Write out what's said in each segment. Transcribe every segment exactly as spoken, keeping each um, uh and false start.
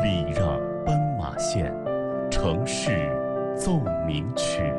礼让斑马线，城市奏鸣曲。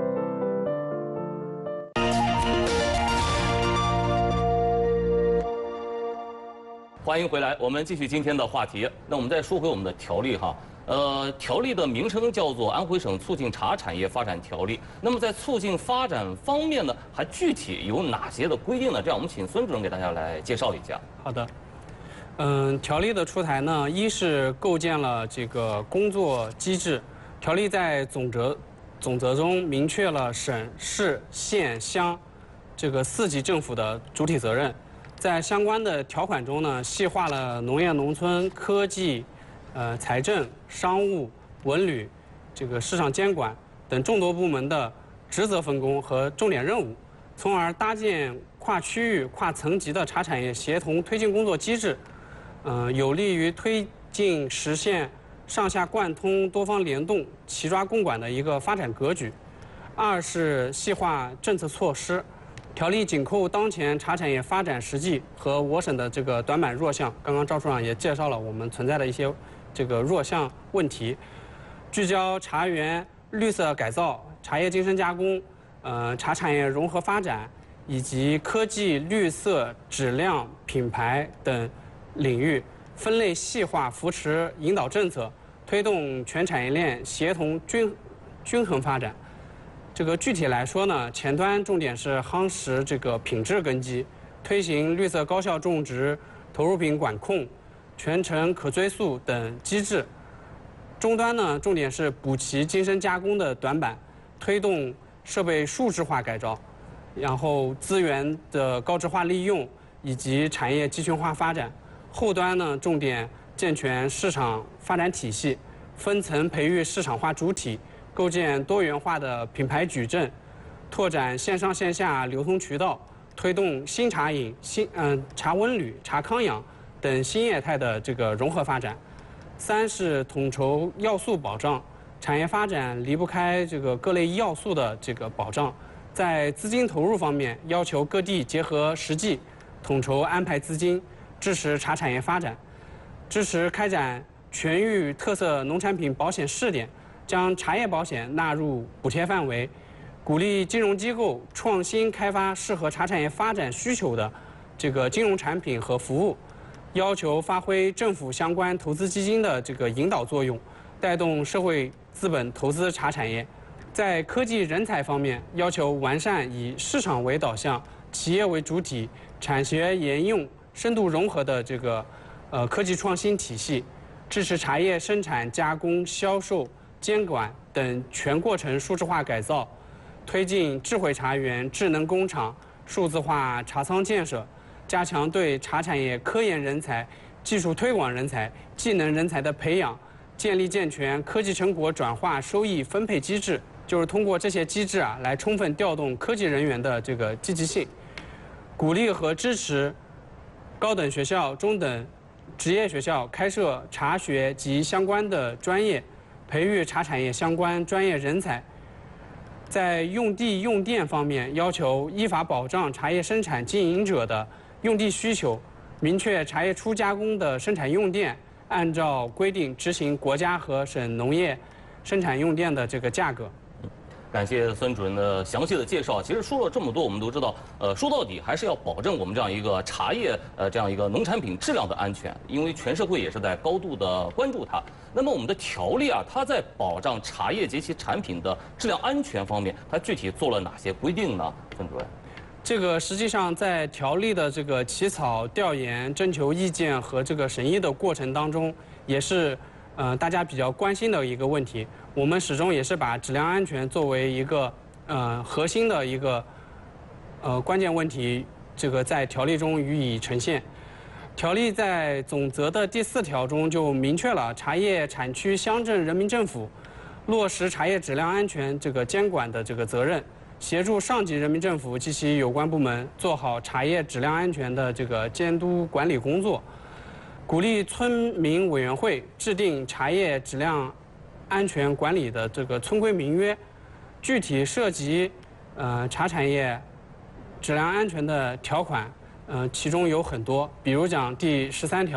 欢迎回来，我们继续今天的话题。那我们再说回我们的条例哈，呃，条例的名称叫做《安徽省促进茶产业发展条例》。那么在促进发展方面呢，还具体有哪些的规定呢？这样我们请孙主任给大家来介绍一下。 好的，嗯，条例的出台呢，一是构建了这个工作机制，条例在总则总则中明确了省、市、县、乡这个四级政府的主体责任。在相关的条款中呢，细化了农业农村、科技、呃财政、商务、文旅、这个市场监管等众多部门的职责分工和重点任务，从而搭建跨区域、跨层级的茶产业协同推进工作机制，呃，有利于推进实现上下贯通、多方联动、齐抓共管的一个发展格局。二是细化政策措施。条例紧扣当前茶产业发展实际和我省的这个短板弱项，刚刚赵处长也介绍了我们存在的一些这个弱项问题，聚焦茶园绿色改造、茶叶精深加工、呃茶产业融合发展以及科技、绿色、质量、品牌等领域，分类细化扶持引导政策，推动全产业链协同均均衡发展。这个具体来说呢，前端重点是夯实这个品质根基，推行绿色高效种植、投入品管控、全程可追溯等机制；终端呢，重点是补齐精深加工的短板，推动设备数字化改造，然后资源的高质化利用以及产业集群化发展；后端呢，重点健全市场发展体系，分层培育市场化主体。构建多元化的品牌矩阵，拓展线上线下流通渠道，推动新茶饮、新嗯、呃、茶文旅、茶康养等新业态的这个融合发展。三是统筹要素保障，产业发展离不开这个各类要素的这个保障。在资金投入方面，要求各地结合实际，统筹安排资金，支持茶产业发展，支持开展全域特色农产品保险试点。将茶叶保险纳入补贴范围，鼓励金融机构创新开发适合茶产业发展需求的这个金融产品和服务，要求发挥政府相关投资基金的这个引导作用，带动社会资本投资茶产业。在科技人才方面，要求完善以市场为导向、企业为主体、产学研用深度融合的这个呃科技创新体系，支持茶叶生产、加工、销售、监管等全过程数字化改造，推进智慧茶园、智能工厂、数字化茶仓建设，加强对茶产业科研人才、技术推广人才、技能人才的培养，建立健全科技成果转化收益分配机制，就是通过这些机制啊，来充分调动科技人员的这个积极性，鼓励和支持高等学校、中等职业学校开设茶学及相关的专业。培育茶产业相关专业人才，在用地用电方面，要求依法保障茶叶生产经营者的用地需求，明确茶叶初加工的生产用电，按照规定执行国家和省农业生产用电的这个价格。 感谢孙主任的详细的介绍。其实说了这么多，我们都知道，呃，说到底还是要保证我们这样一个茶叶，呃，这样一个农产品质量的安全，因为全社会也是在高度的关注它。那么我们的条例啊，它在保障茶叶及其产品的质量安全方面，它具体做了哪些规定呢？孙主任， 这个实际上在条例的这个起草、调研、征求意见和这个审议的过程当中，也是呃大家比较关心的一个问题。我们始终也是把质量安全作为一个呃核心的一个呃关键问题，这个在条例中予以呈现。条例在总则的第四条中就明确了茶叶产区乡镇人民政府落实茶叶质量安全这个监管的这个责任，协助上级人民政府及其有关部门做好茶叶质量安全的这个监督管理工作，鼓励村民委员会制定茶叶质量安全管理的这个村规民约，具体涉及呃茶产业质量安全的条款，呃其中有很多，比如讲第十三条，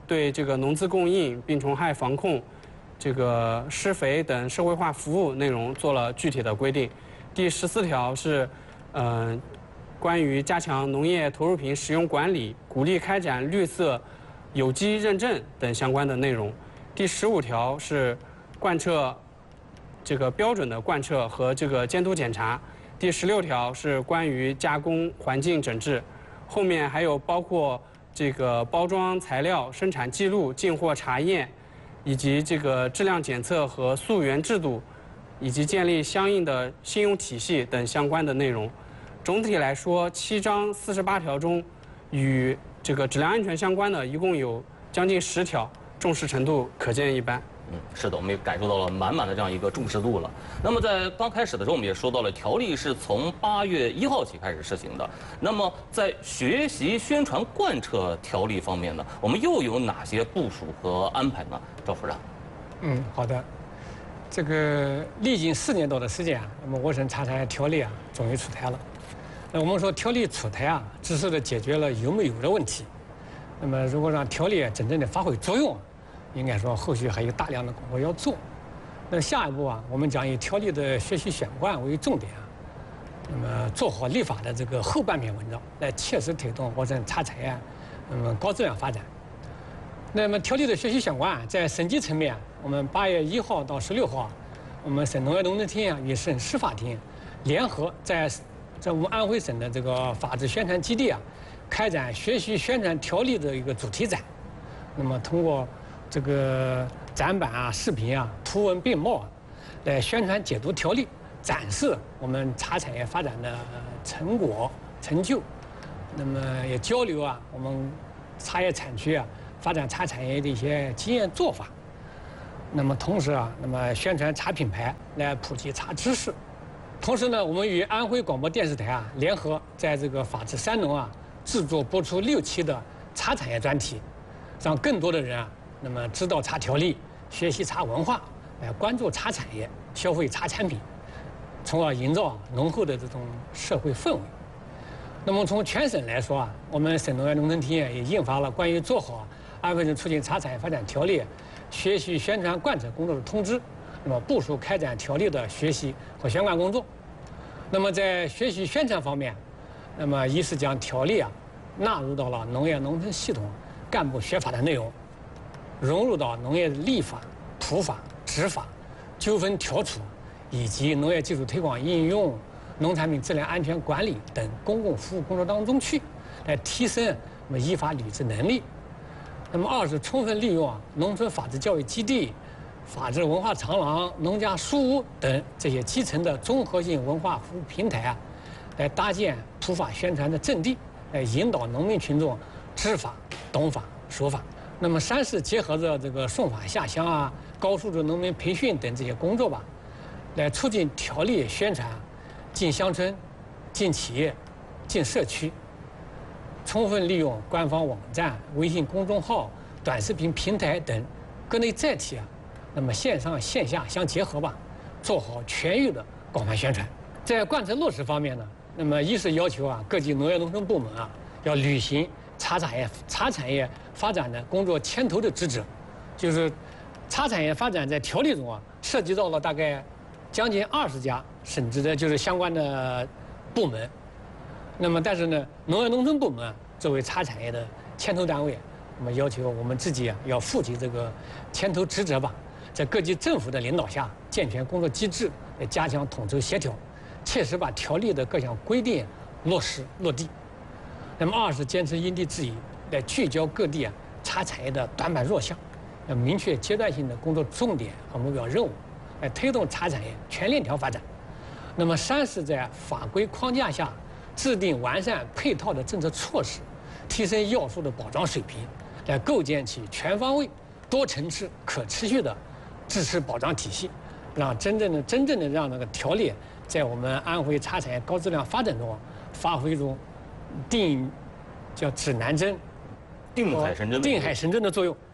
对这个农资供应、病虫害防控、这个施肥等社会化服务内容做了具体的规定。第十四条是，呃，关于加强农业投入品使用管理，鼓励开展绿色、有机认证等相关的内容。第十五条是贯彻这个标准的贯彻和这个监督检查。第十六条是关于加工环境整治，后面还有包括这个包装材料、生产记录、进货查验，以及这个质量检测和溯源制度，以及建立相应的信用体系等相关的内容。总体来说，七章四十八条中，与这个质量安全相关的一共有将近十条，重视程度可见一斑。 嗯，是的，我们也感受到了满满的这样一个重视度了。那么在刚开始的时候，我们也说到了，条例是从八月一号起开始施行的。那么在学习、宣传、贯彻条例方面呢，我们又有哪些部署和安排呢？赵副长。 嗯，好的。这个历经四年多的时间啊，那么我省茶产业条例啊，终于出台了。那我们说条例出台啊，只是的解决了有没有的问题。那么如果让条例真正的发挥作用，应该说后续还有大量的工作要做。那下一步啊，我们将以条例的学习宣贯为重点啊，那么做好立法的这个后半篇文章，来切实推动我省茶产业那么高质量发展。那么条例的学习宣贯在省级层面，我们八月一号到十六号，我们省农业农村厅啊与省司法厅联合在在我们安徽省的这个法治宣传基地啊，开展学习宣传条例的一个主题展。那么通过这个展板啊、视频啊、图文并茂啊，来宣传解读条例，展示我们茶产业发展的成果成就。那么也交流啊，我们茶叶产区啊发展茶产业的一些经验做法。那么同时啊，那么宣传茶品牌，来普及茶知识。同时呢，我们与安徽广播电视台啊联合，在这个法治三农啊制作播出六期的茶产业专题，让更多的人啊。那么知道茶条例，学习茶文化，来关注茶产业，消费茶产品，从而营造浓厚的这种社会氛围。那么从全省来说啊，我们省农业农村厅也印发了关于做好安徽省促进茶产业发展条例学习宣传贯彻工作的通知，那么部署开展条例的学习和宣贯工作。那么在学习宣传方面，那么一是将条例啊纳入到了农业农村系统干部学法的内容。融入到农业立法、普法、执法、纠纷调处以及农业技术推广应用、农产品质量安全管理等公共服务工作当中去，来提升那么依法履职能力。那么二是充分利用啊农村法治教育基地、法治文化长廊、农家书屋等这些基层的综合性文化服务平台啊，来搭建普法宣传的阵地，来引导农民群众知法、懂法、守法。那么三是结合着这个送法下乡啊、高素质农民培训等这些工作吧，来促进条例宣传进乡村、进企业、进社区，充分利用官方网站、微信公众号、短视频平台等各类载体啊，那么线上线下相结合吧，做好全域的广泛宣传。在贯彻落实方面呢，那么一是要求啊各级农业农村部门啊要履行茶产业茶产业发展的工作牵头的职责，就是茶产业发展在条例中啊涉及到了大概将近二十家省直的就是相关的部门。那么但是呢，农业农村部门啊作为茶产业的牵头单位，那么要求我们自己啊要负起这个牵头职责吧，在各级政府的领导下，健全工作机制，来加强统筹协调，切实把条例的各项规定落实落地。那么二是坚持因地制宜，来聚焦各地啊茶产业的短板弱项，要明确阶段性的工作重点和目标任务，来推动茶产业全链条发展。那么三是在法规框架下制定完善配套的政策措施，提升药素的保障水平，来构建起全方位、多层次、可持续的支持保障体系，让真正的、真正的让那个条例在我们安徽茶产业高质量发展中发挥出定叫指南针、 定海神针、 定海神针的作用，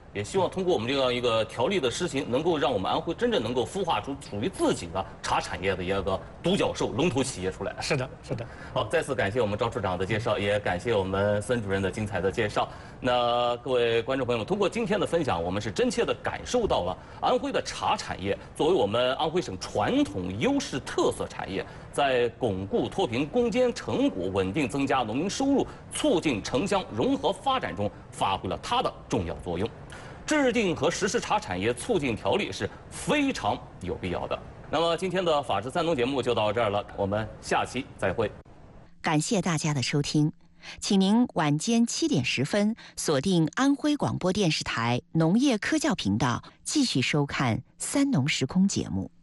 也希望通过我们这样一个条例的施行，能够让我们安徽真正能够孵化出属于自己的茶产业的一个独角兽、龙头企业出来。 是的，是的。 好，再次感谢我们赵处长的介绍，也感谢我们孙主任的精彩的介绍。那各位观众朋友们，通过今天的分享，我们是真切地感受到了安徽的茶产业作为我们安徽省传统优势特色产业，在巩固脱贫攻坚成果、稳定增加农民收入、促进城乡融合发展中发挥了它的重要作用。制定和实施茶产业促进条例是非常有必要的。那么今天的法治三农节目就到这儿了，我们下期再会。 感谢大家的收听，请您晚间七点十分锁定安徽广播电视台农业科教频道，继续收看《三农时空》节目。